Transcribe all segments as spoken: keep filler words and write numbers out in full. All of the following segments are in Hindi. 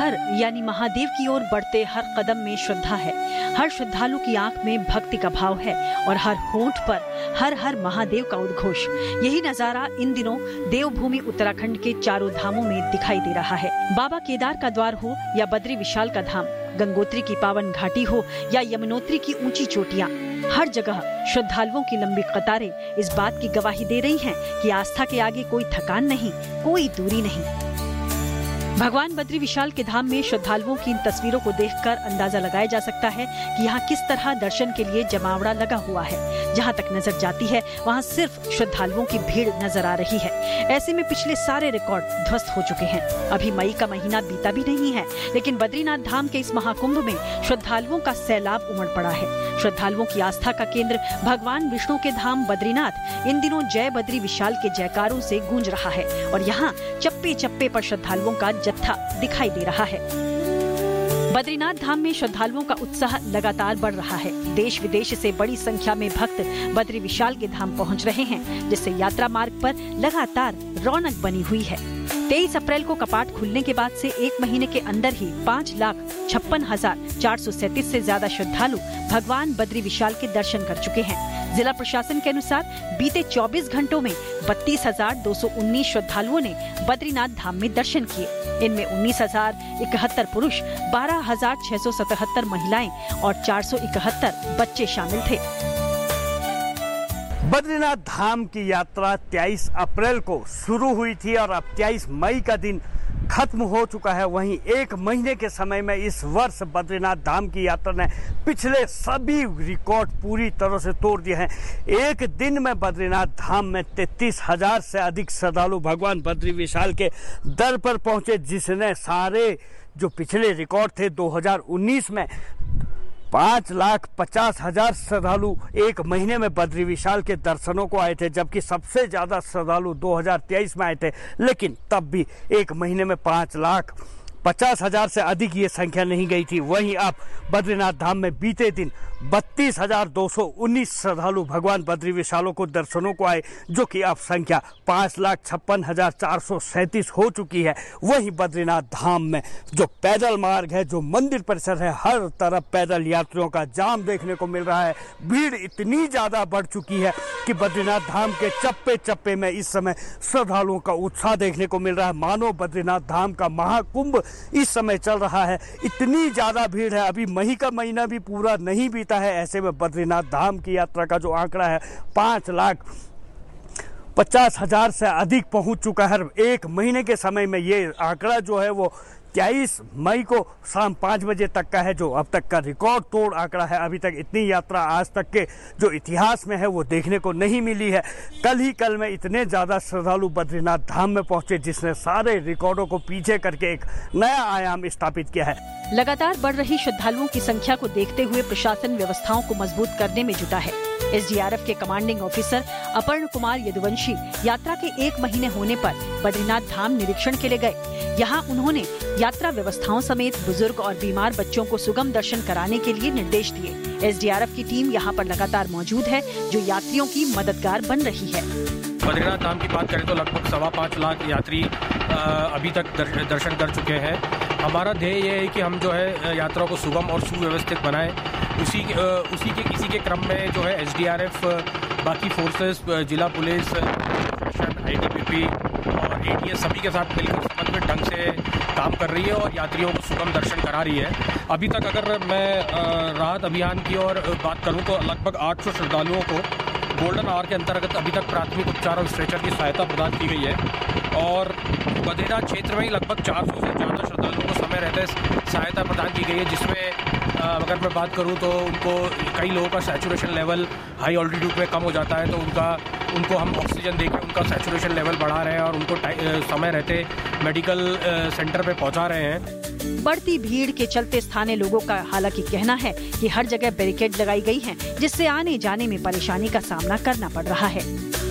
हर यानी महादेव की ओर बढ़ते हर कदम में श्रद्धा है, हर श्रद्धालु की आंख में भक्ति का भाव है और हर होंठ पर हर हर महादेव का उद्घोष। यही नजारा इन दिनों देवभूमि उत्तराखंड के चारों धामों में दिखाई दे रहा है। बाबा केदार का द्वार हो या बद्री विशाल का धाम, गंगोत्री की पावन घाटी हो या यमुनोत्री की ऊंची चोटियां, हर जगह श्रद्धालुओं की लंबी कतारें इस बात की गवाही दे रही हैं कि आस्था के आगे कोई थकान नहीं, कोई दूरी नहीं। भगवान बद्री विशाल के धाम में श्रद्धालुओं की इन तस्वीरों को देखकर अंदाजा लगाया जा सकता है कि यहाँ किस तरह दर्शन के लिए जमावड़ा लगा हुआ है। जहाँ तक नजर जाती है वहाँ सिर्फ श्रद्धालुओं की भीड़ नजर आ रही है। ऐसे में पिछले सारे रिकॉर्ड ध्वस्त हो चुके हैं। अभी मई का महीना बीता भी नहीं है, लेकिन बद्रीनाथ धाम के इस महाकुंभ में श्रद्धालुओं का सैलाब उमड़ पड़ा है। श्रद्धालुओं की आस्था का केंद्र भगवान विष्णु के धाम बद्रीनाथ इन दिनों जय बद्री विशाल के जयकारों से गूंज रहा है और यहाँ चप्पे चप्पे पर श्रद्धालुओं का जत्था दिखाई दे रहा है। बद्रीनाथ धाम में श्रद्धालुओं का उत्साह लगातार बढ़ रहा है। देश विदेश से बड़ी संख्या में भक्त बद्री विशाल के धाम पहुंच रहे हैं, जिससे यात्रा मार्ग पर लगातार रौनक बनी हुई है। तेईस अप्रैल को कपाट खुलने के बाद से एक महीने के अंदर ही पाँच लाख छप्पन हजार चार सौ सैंतीस से ज्यादा श्रद्धालु भगवान बद्री विशाल के दर्शन कर चुके हैं। जिला प्रशासन के अनुसार बीते चौबीस घंटों में बत्तीस हजार दो सौ उन्नीस श्रद्धालुओं ने बद्रीनाथ धाम में दर्शन किए। इनमें उन्नीस हजार इकहत्तर पुरुष, बारह हजार छह सौ सतहत्तर महिलाएं और चार सौ इकहत्तर बच्चे शामिल थे। बद्रीनाथ धाम की यात्रा तेईस अप्रैल को शुरू हुई थी और अब तेईस मई का दिन खत्म हो चुका है। वहीं एक महीने के समय में इस वर्ष बद्रीनाथ धाम की यात्रा ने पिछले सभी रिकॉर्ड पूरी तरह से तोड़ दिए हैं। एक दिन में बद्रीनाथ धाम में तैंतीस हजार से अधिक श्रद्धालु भगवान बद्री विशाल के दर पर पहुंचे, जिसने सारे जो पिछले रिकॉर्ड थे दो हजार उन्नीस में पाँच लाख पचास हजार श्रद्धालु एक महीने में बद्री विशाल के दर्शनों को आए थे, जबकि सबसे ज्यादा श्रद्धालु दो हजार तेईस में आए थे। लेकिन तब भी एक महीने में पाँच लाख पचास हजार से अधिक ये संख्या नहीं गई थी। वहीं अब बद्रीनाथ धाम में बीते दिन बत्तीस हजार दो सौ उन्नीस श्रद्धालु भगवान बद्री विशालों को दर्शनों को आए, जो कि अब संख्या पाँच लाख छप्पन हजार चार सौ सैंतीस हो चुकी है। वहीं बद्रीनाथ धाम में जो पैदल मार्ग है, जो मंदिर परिसर है, हर तरफ पैदल यात्रियों का जाम देखने को मिल रहा है। भीड़ इतनी ज्यादा बढ़ चुकी है कि बद्रीनाथ धाम के चप्पे चप्पे में इस समय श्रद्धालुओं का उत्साह देखने को मिल रहा है। मानो बद्रीनाथ धाम का महाकुंभ इस समय चल रहा है। इतनी ज्यादा भीड़ है, अभी मई का महीना भी पूरा नहीं बीता है। ऐसे में बद्रीनाथ धाम की यात्रा का जो आंकड़ा है पांच लाख पचास हजार से अधिक पहुंच चुका है। एक महीने के समय में ये आंकड़ा जो है वो तेईस मई को शाम पाँच बजे तक का है, जो अब तक का रिकॉर्ड तोड़ आंकड़ा है। अभी तक इतनी यात्रा आज तक के जो इतिहास में है वो देखने को नहीं मिली है। कल ही कल में इतने ज़्यादा श्रद्धालु बद्रीनाथ धाम में पहुंचे, जिसने सारे रिकॉर्डों को पीछे करके एक नया आयाम स्थापित किया है। लगातार बढ़ रही श्रद्धालुओं की संख्या को देखते हुए प्रशासन व्यवस्थाओं को मजबूत करने में जुटा है। एस डी आर एफ के कमांडिंग ऑफिसर अपर्ण कुमार यदुवंशी यात्रा के एक महीने होने पर बद्रीनाथ धाम निरीक्षण के लिए गए। यहाँ उन्होंने यात्रा व्यवस्थाओं समेत बुजुर्ग और बीमार बच्चों को सुगम दर्शन कराने के लिए निर्देश दिए। एस डी आर एफ की टीम यहाँ पर लगातार मौजूद है, जो यात्रियों की मददगार बन रही है। बद्रीनाथ धाम की बात करें तो लगभग सवा पाँच लाख यात्री अभी तक दर्शन कर चुके हैं। हमारा ध्येय ये है कि हम जो है यात्रा को सुगम और सुव्यवस्थित बनाएं। उसी उसी के इसी के क्रम में जो है एस डी आर एफ, बाकी फोर्सेस, जिला पुलिस प्रशासन, आई टी बी पी और ए टी एस सभी के साथ मिलकर समन्वित ढंग से काम कर रही है और यात्रियों को सुगम दर्शन करा रही है। अभी तक अगर मैं राहत अभियान की और बात करूँ तो लगभग आठ सौ श्रद्धालुओं को गोल्डन आवर के अंतर्गत अभी तक प्राथमिक उपचार और स्ट्रेचर की सहायता प्रदान की गई है और बद्रीनाथ क्षेत्र में ही लगभग चार सौ से ज़्यादा श्रद्धालुओं को समय रहते सहायता प्रदान की गई है, जिसमें अगर मैं बात करूं तो उनको कई लोगों का सैचुरेशन लेवल हाई ऑल्टीट्यूड पे कम हो जाता है, तो उनका उनको हम ऑक्सीजन देकर उनका सैचुरेशन लेवल बढ़ा रहे हैं और उनको समय रहते मेडिकल सेंटर पे पहुंचा रहे हैं। बढ़ती भीड़ के चलते स्थानीय लोगों का हालांकि कहना है कि हर जगह बैरिकेड लगाई गई हैं, जिससे आने जाने में परेशानी का सामना करना पड़ रहा है।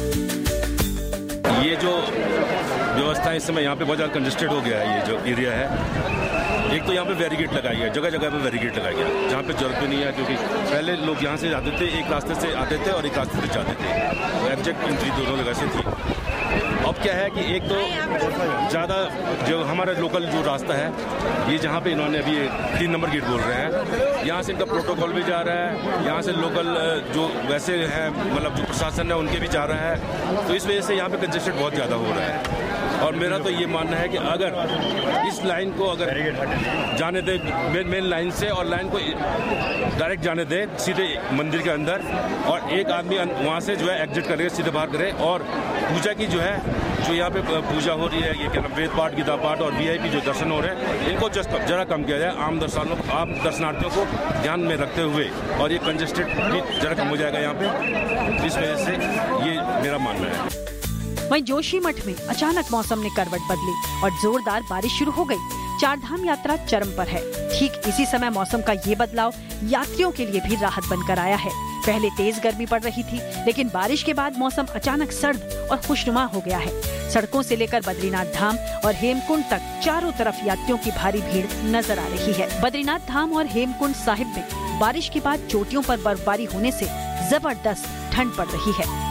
ये जो व्यवस्था इस समय यहाँ पे बहुत ज़्यादा कंजेस्टेड हो गया है। ये जो एरिया है, एक तो यहाँ पे बैरिकेड लगाई है, जगह जगह पे बैरिकेड लगाई है, जहाँ पे जरूरत भी नहीं है, क्योंकि पहले लोग यहाँ से आते थे, एक रास्ते से आते थे और एक रास्ते से जाते थे, एग्जैक्ट एंट्री दोनों जगह से थी। अब क्या है कि एक तो ज़्यादा जो हमारा लोकल जो रास्ता है, ये जहाँ पे इन्होंने अभी तीन नंबर गेट बोल रहे हैं, यहाँ से इनका प्रोटोकॉल भी जा रहा है, यहाँ से लोकल जो वैसे हैं मतलब जो प्रशासन है उनके भी जा रहा है, तो इस वजह से यहाँ पे कंजेस्टेड बहुत ज़्यादा हो रहा है। और मेरा तो ये मानना है कि अगर इस लाइन को अगर जाने दे मेन मेन लाइन से और लाइन को डायरेक्ट जाने दे सीधे मंदिर के अंदर, और एक आदमी वहाँ से जो है एग्जिट करे, सीधे बाहर करे, और पूजा की जो है जो यहाँ पे पूजा हो रही है, ये क्या नाम वेद पाठ, गीता पाठ और वीआईपी जो दर्शन हो रहे हैं, इनको जस्ट जरा कम किया जाए आम दर्शनों आम दर्शनार्थियों को ध्यान में रखते हुए, और ये कंजेस्टेड भी जरा कम हो जाएगा यहाँ पे। इस वजह से ये मेरा मानना है। वहीं जोशीमठ में अचानक मौसम ने करवट बदली और जोरदार बारिश शुरू हो गई। चार धाम यात्रा चरम पर है। ठीक इसी समय मौसम का ये बदलाव यात्रियों के लिए भी राहत बनकर आया है। पहले तेज गर्मी पड़ रही थी, लेकिन बारिश के बाद मौसम अचानक सर्द और खुशनुमा हो गया है। सड़कों से लेकर बद्रीनाथ धाम और हेमकुंड तक चारों तरफ यात्रियों की भारी भीड़ नजर आ रही है। बद्रीनाथ धाम और हेमकुंड साहिब में बारिश के बाद चोटियों पर बर्फबारी होने से जबरदस्त ठंड पड़ रही है।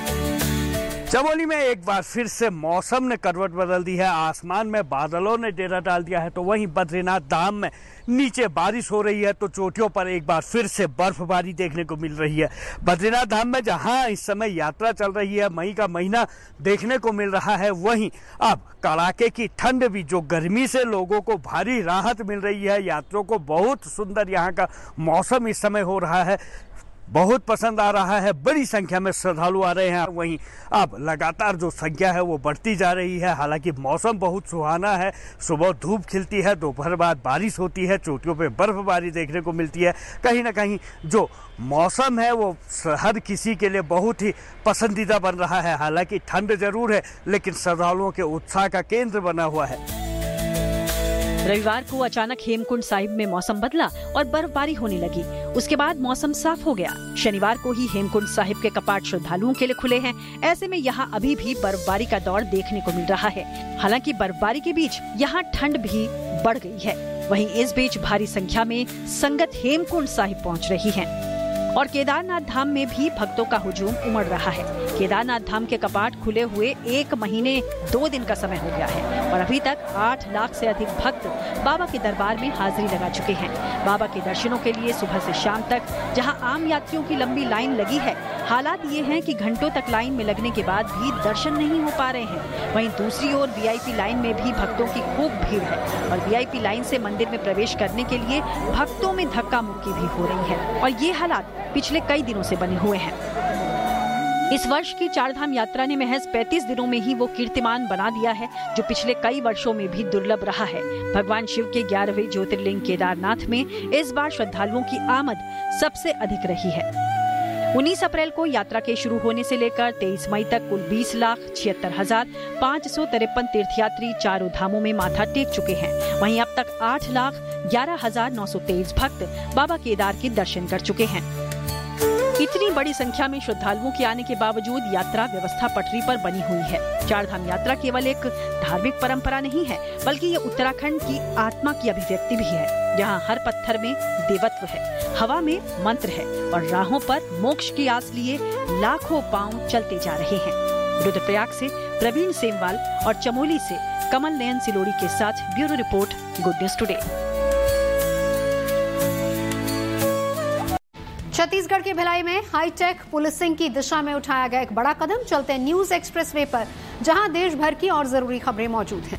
चमोली में एक बार फिर से मौसम ने करवट बदल दी है। आसमान में बादलों ने डेरा डाल दिया है, तो वहीं बद्रीनाथ धाम में नीचे बारिश हो रही है, तो चोटियों पर एक बार फिर से बर्फबारी देखने को मिल रही है। बद्रीनाथ धाम में जहां इस समय यात्रा चल रही है, मई का महीना देखने को मिल रहा है, वहीं अब कड़ाके की ठंड भी, जो गर्मी से लोगों को भारी राहत मिल रही है। यात्रियों को बहुत सुंदर यहाँ का मौसम इस समय हो रहा है, बहुत पसंद आ रहा है। बड़ी संख्या में श्रद्धालु आ रहे हैं। वहीं अब लगातार जो संख्या है वो बढ़ती जा रही है। हालांकि मौसम बहुत सुहाना है। सुबह धूप खिलती है, दोपहर बाद बारिश होती है, चोटियों पे बर्फबारी देखने को मिलती है। कहीं ना कहीं जो मौसम है वो हर किसी के लिए बहुत ही पसंदीदा बन रहा है। हालांकि ठंड जरूर है, लेकिन श्रद्धालुओं के उत्साह का केंद्र बना हुआ है। रविवार को अचानक हेमकुंड साहिब में मौसम बदला और बर्फबारी होने लगी। उसके बाद मौसम साफ हो गया। शनिवार को ही हेमकुंड साहिब के कपाट श्रद्धालुओं के लिए खुले हैं। ऐसे में यहाँ अभी भी बर्फबारी का दौर देखने को मिल रहा है। हालांकि बर्फबारी के बीच यहाँ ठंड भी बढ़ गई है। वहीं इस बीच भारी संख्या में संगत हेमकुंड साहिब पहुँच रही है और केदारनाथ धाम में भी भक्तों का हुजूम उमड़ रहा है। केदारनाथ धाम के कपाट खुले हुए एक महीने दो दिन का समय हो गया है और अभी तक आठ लाख से अधिक भक्त बाबा के दरबार में हाजिरी लगा चुके हैं। बाबा के दर्शनों के लिए सुबह से शाम तक जहां आम यात्रियों की लंबी लाइन लगी है, हालात ये हैं कि घंटों तक लाइन में लगने के बाद भी दर्शन नहीं हो पा रहे हैं। वहीं दूसरी ओर वीआईपी लाइन में भी भक्तों की खूब भीड़ है और वीआईपी लाइन से मंदिर में प्रवेश करने के लिए भक्तों में धक्का मुक्की भी हो रही है और ये हालात पिछले कई दिनों से बने हुए हैं। इस वर्ष की चारधाम यात्रा ने महज पैंतीस दिनों में ही वो कीर्तिमान बना दिया है, जो पिछले कई वर्षों में भी दुर्लभ रहा है। भगवान शिव के ग्यारहवें ज्योतिर्लिंग केदारनाथ में इस बार श्रद्धालुओं की आमद सबसे अधिक रही है। उन्नीस अप्रैल को यात्रा के शुरू होने से लेकर तेईस मई तक कुल बीस लाख छिहत्तर हजार पाँच सौ तिरपन तीर्थयात्री चारों धामों में माथा टेक चुके हैं। वहीं अब तक आठ लाख ग्यारह हजार नौ सौ तेईस भक्त बाबा केदार के दर्शन कर चुके हैं। इतनी बड़ी संख्या में श्रद्धालुओं के आने के बावजूद यात्रा व्यवस्था पटरी पर बनी हुई है। चारधाम यात्रा केवल एक धार्मिक परंपरा नहीं है, बल्कि ये उत्तराखंड की आत्मा की अभिव्यक्ति भी है, जहाँ हर पत्थर में देवत्व है, हवा में मंत्र है और राहों पर मोक्ष की आस लिए लाखों पांव चलते जा रहे हैं। रुद्रप्रयाग से प्रवीण सेमवाल और चमोली से कमल नयन सिलोड़ी के साथ bureau report, good news today. Chhattisgarh के भिलाई में हाईटेक पुलिसिंग की दिशा में उठाया गया एक बड़ा कदम। चलते हैं न्यूज एक्सप्रेसवे पर, जहां देश भर की और जरूरी खबरें मौजूद हैं।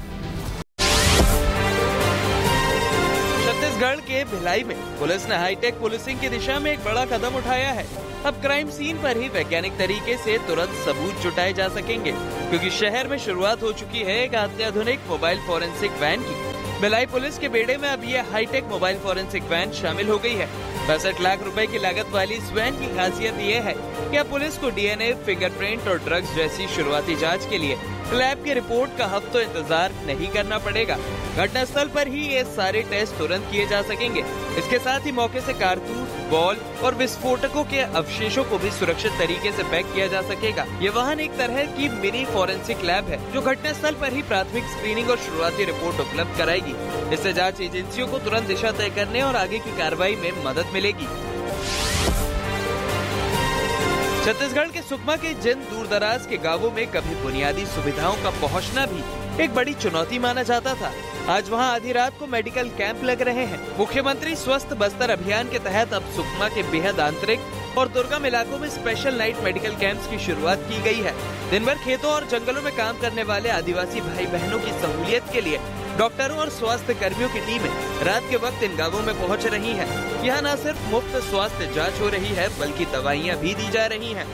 छत्तीसगढ़ के भिलाई में पुलिस ने हाईटेक पुलिसिंग की दिशा में एक बड़ा कदम उठाया है। अब क्राइम सीन पर ही वैज्ञानिक तरीके से तुरंत सबूत जुटाए जा सकेंगे, क्योंकि शहर में शुरुआत हो चुकी है एक अत्याधुनिक मोबाइल फोरेंसिक वैन की। भिलाई पुलिस के बेड़े में अब ये हाईटेक मोबाइल फोरेंसिक वैन शामिल हो गई है। पैंसठ लाख रुपए की लागत वाली इस वैन की खासियत ये है कि अब पुलिस को डीएनए, फिंगरप्रिंट और ड्रग्स जैसी शुरुआती जांच के लिए लैब की रिपोर्ट का हफ्तों इंतजार नहीं करना पड़ेगा। घटनास्थल पर ही ये सारे टेस्ट तुरंत किए जा सकेंगे। इसके साथ ही मौके से कारतूस, बॉल और विस्फोटकों के अवशेषों को भी सुरक्षित तरीके से पैक किया जा सकेगा। ये वाहन एक तरह की मिनी फोरेंसिक लैब है, जो घटनास्थल पर ही प्राथमिक स्क्रीनिंग और शुरुआती रिपोर्ट उपलब्ध कराएगी। इससे जांच एजेंसियों को तुरंत दिशा तय करने और आगे की कार्रवाई में मदद मिलेगी। छत्तीसगढ़ के सुकमा के जिन दूर दराज के गांवों में कभी बुनियादी सुविधाओं का पहुंचना भी एक बड़ी चुनौती माना जाता था, आज वहां आधी रात को मेडिकल कैंप लग रहे हैं। मुख्यमंत्री स्वस्थ बस्तर अभियान के तहत अब सुकमा के बेहद आंतरिक और दुर्गम इलाकों में स्पेशल नाइट मेडिकल कैंप्स की शुरुआत की गई है। दिन भर खेतों और जंगलों में काम करने वाले आदिवासी भाई बहनों की सहूलियत के लिए डॉक्टरों और स्वास्थ्य कर्मियों की टीमें रात के वक्त इन गांवों में पहुंच रही हैं। यहाँ न सिर्फ मुफ्त स्वास्थ्य जांच हो रही है, बल्कि दवाइयाँ भी दी जा रही हैं।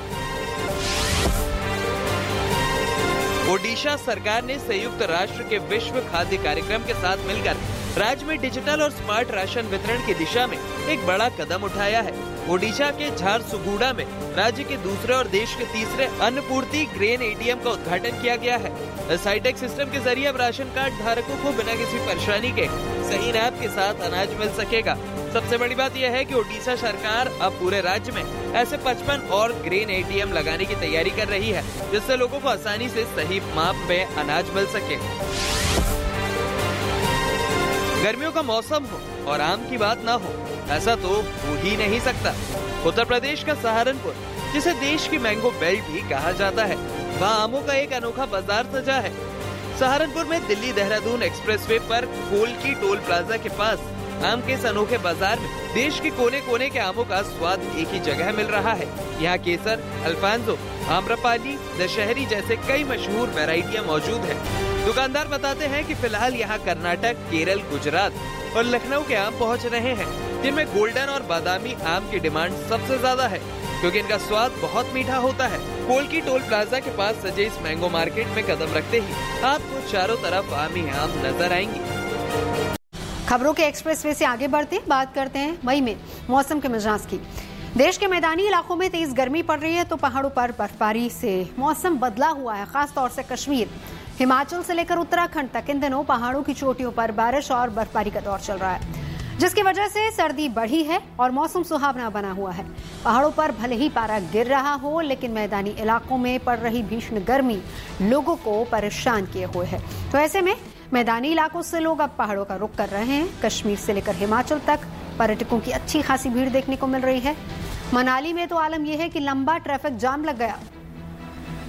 ओडिशा सरकार ने संयुक्त राष्ट्र के विश्व खाद्य कार्यक्रम के साथ मिलकर राज्य में डिजिटल और स्मार्ट राशन वितरण की दिशा में एक बड़ा कदम उठाया है। ओडिशा के झारसुगुड़ा में राज्य के दूसरे और देश के तीसरे अन्नपूर्ति ग्रेन एटीएम का उद्घाटन किया गया है। इस हाईटेक सिस्टम के जरिए अब राशन कार्ड धारकों को बिना किसी परेशानी के सही नाप के साथ अनाज मिल सकेगा। सबसे बड़ी बात यह है कि ओडिशा सरकार अब पूरे राज्य में ऐसे पचपन और ग्रेन एटीएम लगाने की तैयारी कर रही है, जिससे लोगों को आसानी से सही माप में अनाज मिल सके। गर्मियों का मौसम हो और आम की बात ना हो, ऐसा तो हो ही नहीं सकता। उत्तर प्रदेश का सहारनपुर, जिसे देश की मैंगो बेल्ट भी कहा जाता है, वहाँ आमों का एक अनोखा बाजार सजा है। सहारनपुर में दिल्ली देहरादून एक्सप्रेसवे पर कोलकी टोल प्लाजा के पास आम के इस अनोखे बाजार में देश के कोने कोने के आमों का स्वाद एक ही जगह मिल रहा है। यहाँ केसर, अल्फांसो, आम्रपाली, दशहरी जैसे कई मशहूर वैरायटियाँ मौजूद हैं। दुकानदार बताते हैं कि फिलहाल यहाँ कर्नाटक, केरल, गुजरात और लखनऊ के आम पहुँच रहे हैं, जिनमें गोल्डन और बादामी आम की डिमांड सबसे ज्यादा है, क्योंकि इनका स्वाद बहुत मीठा होता है। कोलकी टोल प्लाजा के पास सजे इस मैंगो मार्केट में कदम रखते ही आपको चारों तरफ आम ही आम नजर आएंगी। खबरों के एक्सप्रेसवे से आगे बढ़ते बात करते हैं मई में मौसम के मिजाज की। देश के मैदानी इलाकों में तेज गर्मी पड़ रही है, तो पहाड़ों पर बर्फबारी से मौसम बदला हुआ है। खासतौर से कश्मीर, हिमाचल से लेकर उत्तराखंड तक इन दिनों पहाड़ों की चोटियों पर बारिश और बर्फबारी का दौर चल रहा है, जिसकी वजह से सर्दी बढ़ी है और मौसम सुहावना बना हुआ है। पहाड़ों पर भले ही पारा गिर रहा हो, लेकिन मैदानी इलाकों में पड़ रही भीषण गर्मी लोगों को परेशान किए हुए है। तो ऐसे में मैदानी इलाकों से लोग अब पहाड़ों का रुख कर रहे हैं। कश्मीर से लेकर हिमाचल तक पर्यटकों की अच्छी खासी भीड़ देखने को मिल रही है। मनाली में तो आलम यह है कि लंबा ट्रैफिक जाम लग गया।